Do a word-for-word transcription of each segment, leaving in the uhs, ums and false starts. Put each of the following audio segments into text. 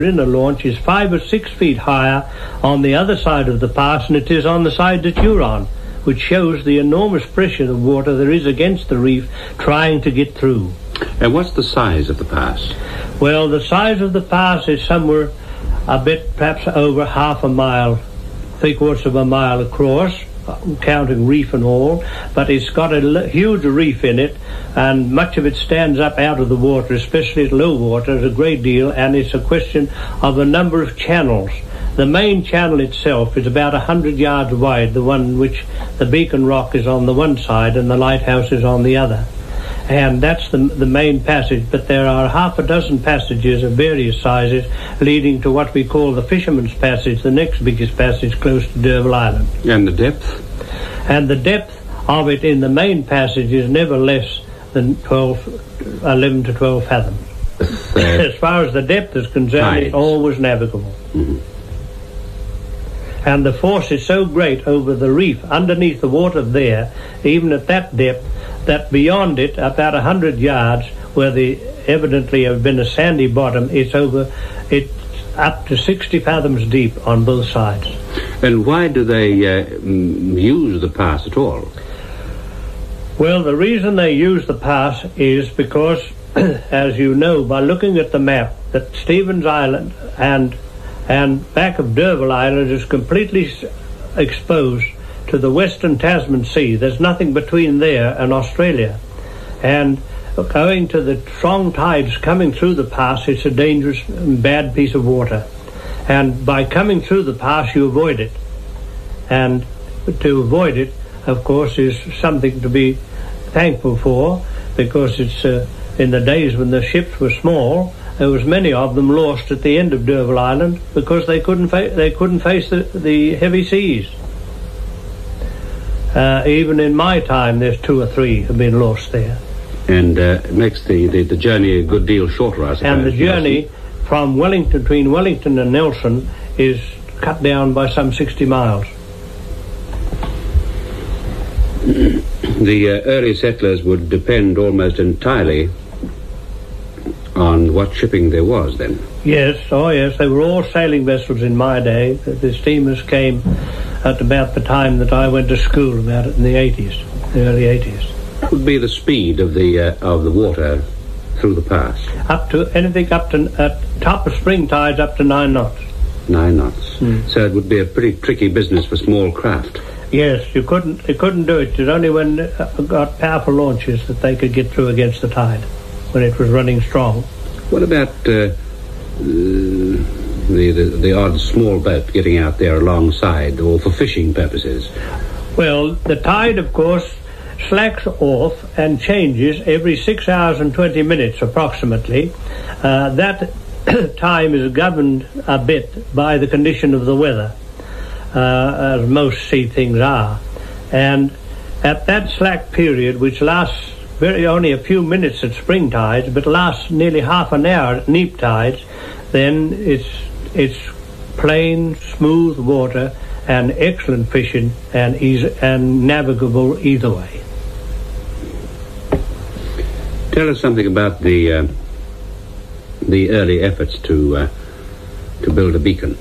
in a launch is five or six feet higher on the other side of the pass than it is on the side that you're on, which shows the enormous pressure of water there is against the reef trying to get through. And what's the size of the pass? Well, the size of the pass is somewhere a bit, perhaps over half a mile, three quarters of a mile across, counting reef and all, but it's got a huge reef in it, and much of it stands up out of the water, especially at low water, a great deal, and it's a question of a number of channels. The main channel itself is about a hundred yards wide, the one which the Beacon Rock is on the one side and the lighthouse is on the other. And that's the, the main passage, but there are half a dozen passages of various sizes leading to what we call the Fisherman's Passage, the next biggest passage close to D'Urville Island. And the depth? And the depth of it in the main passage is never less than twelve, eleven to twelve fathoms. Uh, as far as the depth is concerned, tides. It's always navigable. Mm-hmm. And the force is so great over the reef, underneath the water there, even at that depth, that beyond it, about a hundred yards, where the evidently have been a sandy bottom, it's over, it's up to sixty fathoms deep on both sides. And why do they uh, use the pass at all? Well, the reason they use the pass is because, as you know, by looking at the map, that Stevens Island and and back of D'Urville Island is completely exposed to the Western Tasman Sea. There's nothing between there and Australia. And owing to the strong tides coming through the pass, it's a dangerous and bad piece of water. And by coming through the pass, you avoid it. And to avoid it, of course, is something to be thankful for, because it's uh, in the days when the ships were small, there was many of them lost at the end of D'Urville Island because they couldn't fa- they couldn't face the, the heavy seas. Uh, even in my time, there's two or three have been lost there. And uh, it makes the, the, the journey a good deal shorter, I suppose. And the journey from Wellington, between Wellington and Nelson, is cut down by some sixty miles. The uh, early settlers would depend almost entirely on what shipping there was then. Yes, oh yes, they were all sailing vessels in my day. The, the steamers came at about the time that I went to school, about it in the eighties, the early eighties. What would be the speed of the uh, of the water through the pass? Up to anything up to at top of spring tides up to nine knots. Nine knots. Mm. So it would be a pretty tricky business for small craft. Yes, you couldn't they couldn't do it. It was only when it got powerful launches that they could get through against the tide, when it was running strong. What about uh, the, the the odd small boat getting out there alongside, or for fishing purposes? Well, the tide, of course, slacks off and changes every six hours and twenty minutes approximately. Uh, that time is governed a bit by the condition of the weather, uh, as most sea things are. And at that slack period, which lasts very only a few minutes at spring tides, but lasts nearly half an hour at neap tides, then it's it's plain, smooth water and excellent fishing and easy, and navigable either way. Tell us something about the uh, the early efforts to uh, to build a beacon.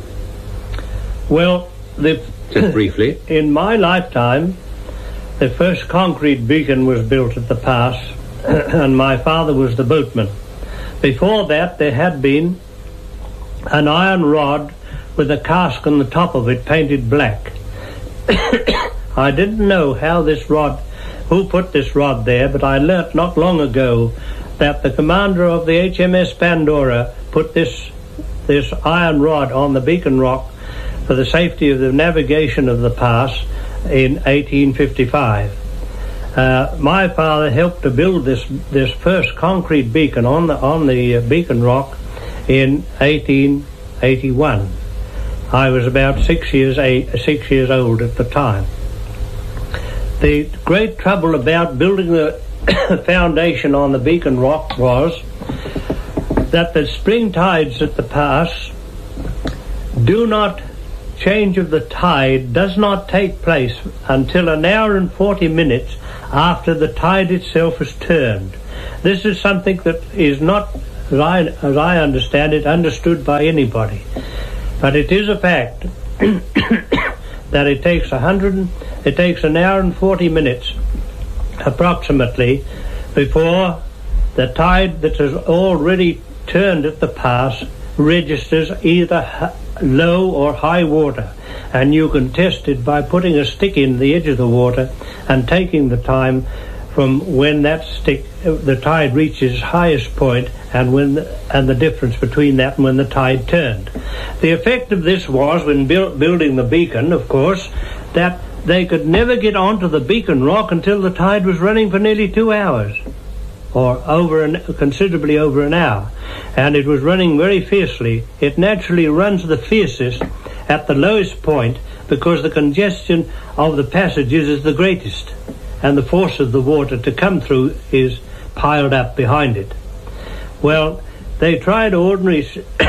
Well, the just briefly, in my lifetime, the first concrete beacon was built at the pass, and my father was the boatman. Before that, there had been an iron rod with a cask on the top of it painted black. I didn't know how this rod, who put this rod there, but I learnt not long ago that the commander of the H M S Pandora put this this iron rod on the Beacon Rock for the safety of the navigation of the pass in eighteen fifty-five. Uh, my father helped to build this this first concrete beacon on the on the uh, Beacon Rock in eighteen eighty-one. I was about six years eight, six years old at the time. The great trouble about building the foundation on the Beacon Rock was that the spring tides at the pass do not change of the tide does not take place until an hour and forty minutes after the tide itself is turned. This is something that is not as I, as I understand it, understood by anybody. But it is a fact that it takes a hundred, it takes an hour and forty minutes, approximately, before the tide that has already turned at the pass registers either low or high water, and you can test it by putting a stick in the edge of the water and taking the time from when that stick, the tide reaches its highest point, and when the, and the difference between that and when the tide turned. The effect of this was, when build, building the beacon, of course, that they could never get onto the beacon rock until the tide was running for nearly two hours, or over an, considerably over an hour, and it was running very fiercely. It naturally runs the fiercest at the lowest point because the congestion of the passages is the greatest, and the force of the water to come through is piled up behind it. Well, they tried ordinary,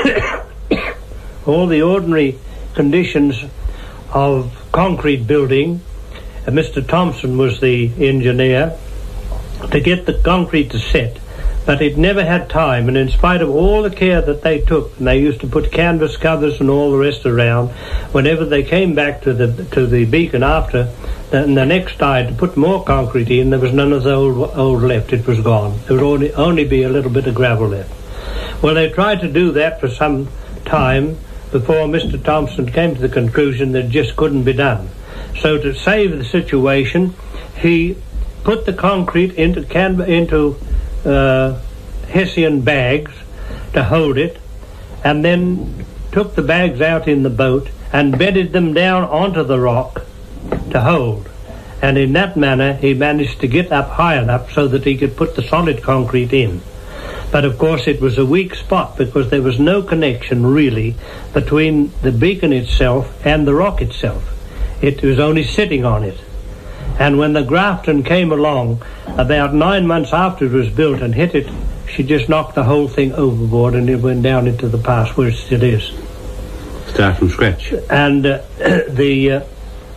all the ordinary conditions of concrete building. Uh, Mister Thompson was the engineer, to get the concrete to set, but it never had time, and in spite of all the care that they took, and they used to put canvas covers and all the rest around, whenever they came back to the to the beacon after the, the next tide to put more concrete in, there was none of the old, old left. It was gone. There would only, only be a little bit of gravel left. Well, they tried to do that for some time before Mister Thompson came to the conclusion that it just couldn't be done. So to save the situation, he put the concrete into can into uh, Hessian bags to hold it, and then took the bags out in the boat and bedded them down onto the rock to hold. And in that manner he managed to get up high enough so that he could put the solid concrete in. But of course it was a weak spot because there was no connection really between the beacon itself and the rock itself. It was only sitting on it. And when the Grafton came along, about nine months after it was built and hit it, she just knocked the whole thing overboard and it went down into the pass where it still is. Start from scratch. And uh, the uh,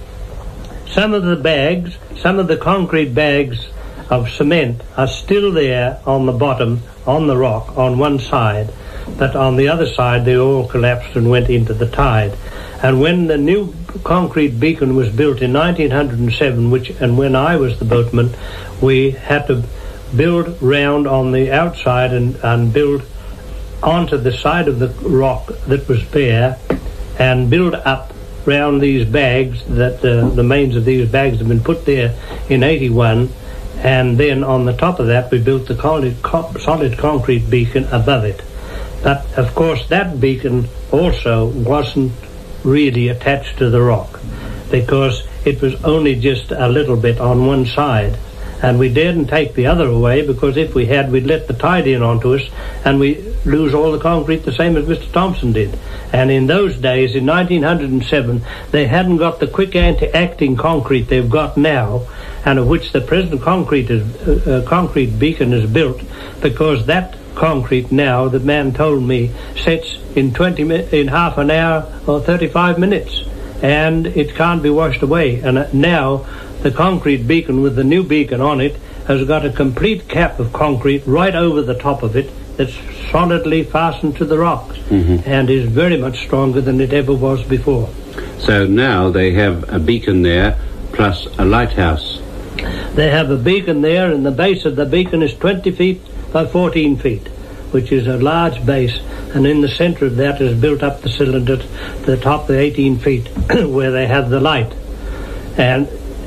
some of the bags, some of the concrete bags of cement are still there on the bottom, on the rock, on one side, but on the other side they all collapsed and went into the tide. And when the new concrete beacon was built in nineteen oh seven, which, and when I was the boatman, we had to build round on the outside and, and build onto the side of the rock that was bare and build up round these bags, that uh, the mains of these bags had been put there in eighty-one, and then on the top of that we built the solid, solid concrete beacon above it. But of course that beacon also wasn't really attached to the rock, because it was only just a little bit on one side, and we daredn't take the other away, because if we had, we'd let the tide in onto us and we lose all the concrete the same as Mister Thompson did. And in those days, in nineteen oh seven, they hadn't got the quick anti-acting concrete they've got now, and of which the present concrete is, uh, uh, concrete beacon is built, because that concrete now, the man told me, sets in twenty in half an hour or thirty-five minutes, and it can't be washed away. And now the concrete beacon with the new beacon on it has got a complete cap of concrete right over the top of it that's solidly fastened to the rocks, mm-hmm. and is very much stronger than it ever was before. So now they have a beacon there plus a lighthouse. They have a beacon there, and the base of the beacon is twenty feet by fourteen feet, which is a large base, and in the center of that is built up the cylinder to the top of the eighteen feet where they have the light. And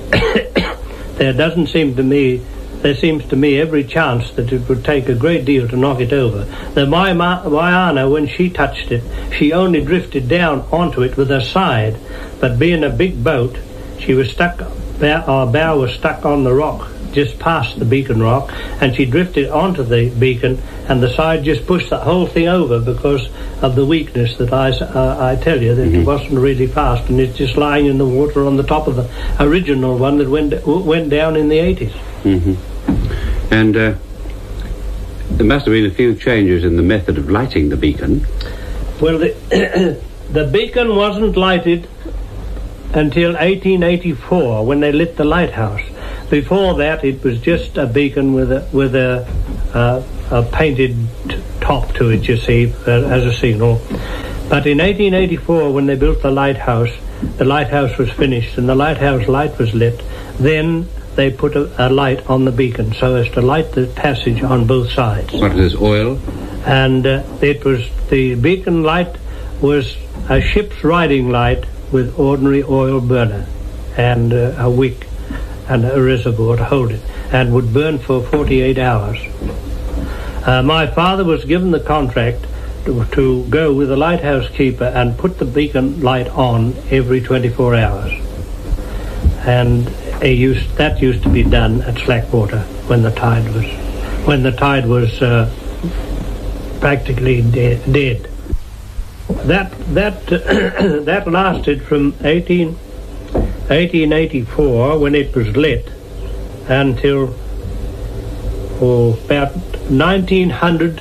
there doesn't seem to me, there seems to me every chance that it would take a great deal to knock it over. The Waiana, when she touched it, she only drifted down onto it with her side, but being a big boat, she was stuck, our bow was stuck on the rock just past the beacon rock, and she drifted onto the beacon, and the side just pushed the whole thing over because of the weakness that I, uh, I tell you, that mm-hmm. it wasn't really fast, and it's just lying in the water on the top of the original one that went went down in the eighties. Mm-hmm. And uh, there must have been a few changes in the method of lighting the beacon. Well, the, the beacon wasn't lighted until eighteen eighty-four, when they lit the lighthouse. Before that, it was just a beacon with a with a, uh, a painted t- top to it, you see, uh, as a signal. But in eighteen eighty-four, when they built the lighthouse, the lighthouse was finished and the lighthouse light was lit. Then they put a, a light on the beacon so as to light the passage on both sides. What is oil? And uh, it was, the beacon light was a ship's riding light with ordinary oil burner and uh, a wick and a reservoir to hold it, and would burn for forty-eight hours. Uh, my father was given the contract to, to go with the lighthouse keeper and put the beacon light on every twenty-four hours. And he used, that used to be done at Slackwater when the tide was, when the tide was uh, practically de- dead. That that that lasted from eighteen eighty-four, when it was lit, until oh, about nineteen hundred,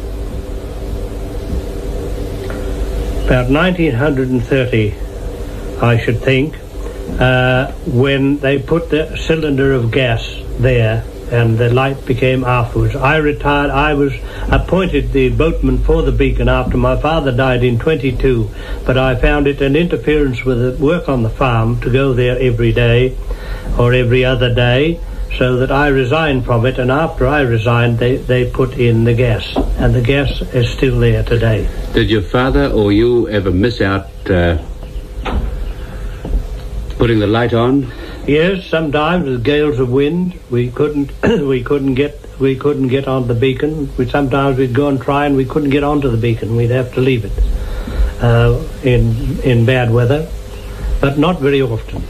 about nineteen thirty, I should think, uh, when they put the cylinder of gas there, and the light became afterwards. I retired. I was appointed the boatman for the beacon after my father died in twenty-two, but I found it an interference with the work on the farm to go there every day or every other day, so that I resigned from it, and after I resigned they, they put in the gas, and the gas is still there today. Did your father or you ever miss out uh, putting the light on? Yes, sometimes with gales of wind we couldn't we couldn't get we couldn't get on the beacon. We sometimes we'd go and try and we couldn't get onto the beacon. We'd have to leave it uh, in in bad weather, but not very often.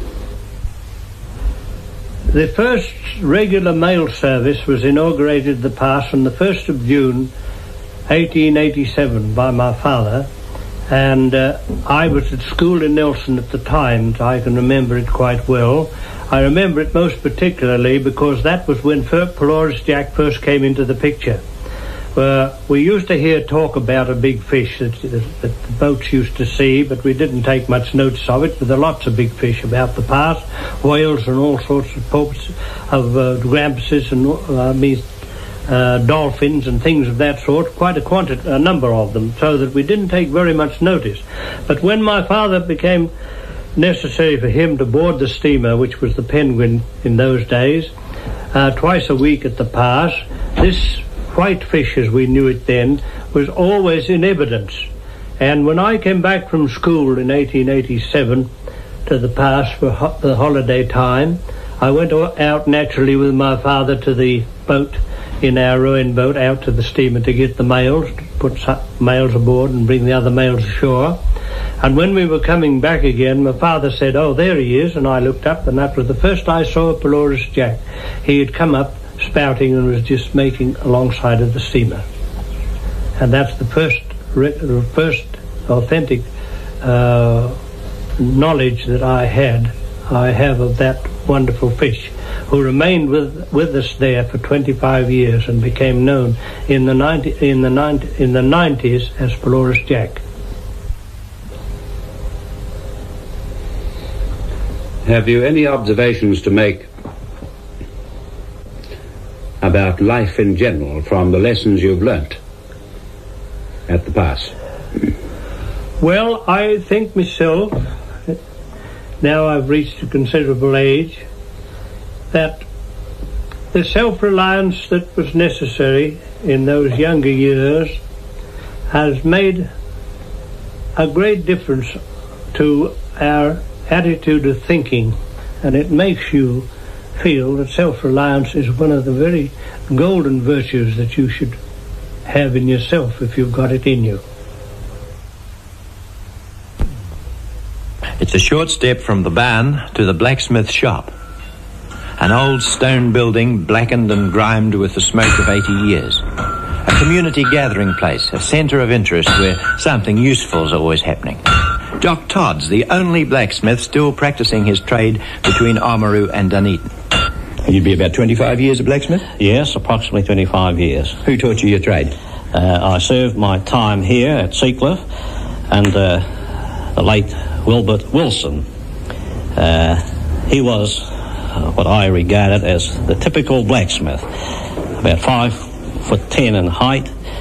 The first regular mail service was inaugurated at the pass on the first of June eighteen eighty-seven by my father, and uh, I was at school in Nelson at the time, so I can remember it quite well. I remember it most particularly because that was when Pelorus Jack first came into the picture. Uh, we used to hear talk about a big fish that, that the boats used to see, but we didn't take much notice of it. But there are lots of big fish about the pass, whales and all sorts of porpoises, of uh, grampuses and uh, me, uh, dolphins and things of that sort, quite a quantity, a number of them, so that we didn't take very much notice. But when my father became necessary for him to board the steamer, which was the Penguin in those days, uh, twice a week at the pass, this white fish, as we knew it then, was always in evidence. And when I came back from school in eighteen eighty-seven to the pass for ho- the holiday time, I went out naturally with my father to the boat, in our rowing boat, out to the steamer to get the mails, to put some mails aboard and bring the other mails ashore. And when we were coming back again, my father said, "Oh, there he is," and I looked up, and that was the first I saw of Pelorus Jack. He had come up spouting and was just making alongside of the steamer. And that's the first first authentic uh, knowledge that I had, I have of that wonderful fish, who remained with with us there for twenty-five years and became known in the ninety in the ninety in the nineties as Pelorus Jack. Have you any observations to make about life in general from the lessons you've learnt at the pass? Well, I think myself, now I've reached a considerable age, that the self-reliance that was necessary in those younger years has made a great difference to our attitude of thinking, and it makes you feel that self-reliance is one of the very golden virtues that you should have in yourself if you've got it in you. It's a short step from the barn to the blacksmith shop, an old stone building blackened and grimed with the smoke of eighty years, a community gathering place, a centre of interest where something useful is always happening. Jock Todd's the only blacksmith still practising his trade between Oamaru and Dunedin. You'd be about twenty-five years a blacksmith? Yes, approximately twenty-five years. Who taught you your trade? Uh, I served my time here at Seacliff, and uh, the late Wilbert Wilson. Uh, he was uh, what I regarded as the typical blacksmith, about five foot ten in height,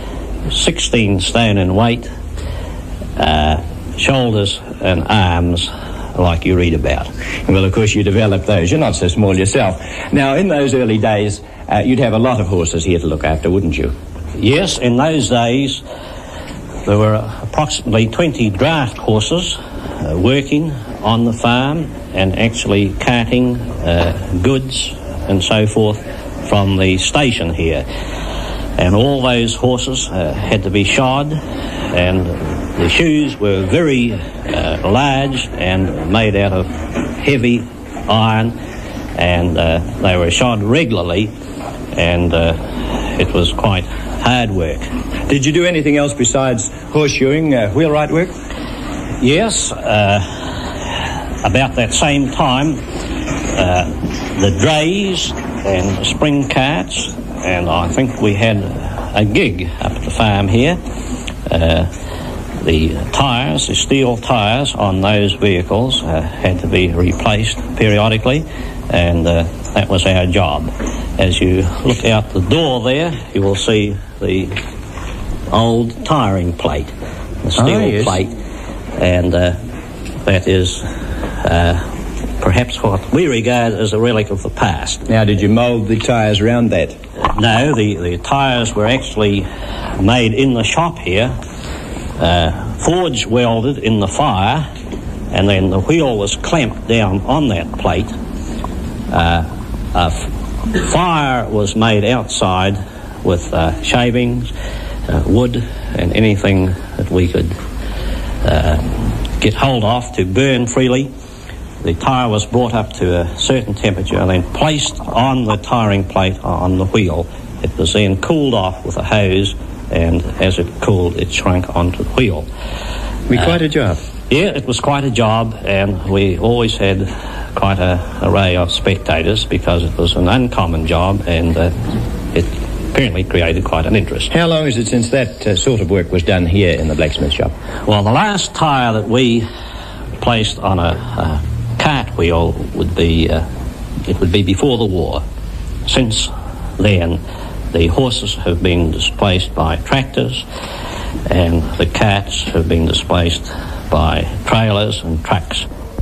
sixteen stone in weight, uh, shoulders and arms like you read about. Well, of course, you developed those. You're not so small yourself. Now, in those early days, uh, you'd have a lot of horses here to look after, wouldn't you? Yes, in those days, there were approximately twenty draft horses uh, working on the farm and actually carting uh, goods and so forth from the station here. And all those horses uh, had to be shod, and the shoes were very uh, large and made out of heavy iron, and uh, they were shod regularly, and uh, it was quite hard work. Did you do anything else besides horseshoeing, uh, wheelwright work? Yes, uh, about that same time, uh, the drays and the spring carts, and I think we had a gig up at the farm here. Uh, the tyres, the steel tyres on those vehicles uh, had to be replaced periodically, and uh, that was our job. As you look out the door there, you will see the old tiring plate, the steel oh, yes. plate, and uh, that is uh, perhaps what we regard as a relic of the past. Now, did you mould the tyres around that? No, the, the tyres were actually made in the shop here, uh, forge welded in the fire, and then the wheel was clamped down on that plate. Uh, a f- fire was made outside with uh, shavings, uh, wood, and anything that we could uh, get hold of to burn freely. The tyre was brought up to a certain temperature and then placed on the tiring plate on the wheel. It was then cooled off with a hose, and as it cooled, it shrunk onto the wheel. Be quite uh, a job. Yeah, it was quite a job, and we always had quite an array of spectators because it was an uncommon job, and uh, it apparently created quite an interest. How long is it since that uh, sort of work was done here in the blacksmith shop? Well, the last tyre that we placed on a, a cart wheel would be uh, it would be before the war. Since then, the horses have been displaced by tractors, and the carts have been displaced by trailers and trucks.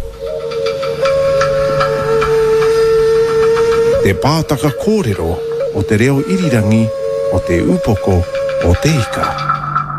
Te pātaka kōrero o te reo irirangi o te upoko o te ika.